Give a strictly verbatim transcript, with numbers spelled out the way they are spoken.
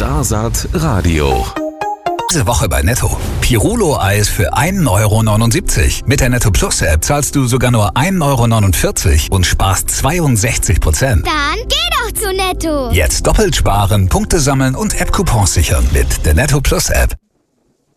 Starsat Radio. Diese Woche bei Netto. Pirulo-Eis für ein Euro neunundsiebzig. Mit der Netto Plus App zahlst du sogar nur ein Euro neunundvierzig und sparst zweiundsechzig Prozent. Dann geh doch zu Netto. Jetzt doppelt sparen, Punkte sammeln und App-Coupons sichern mit der Netto Plus App.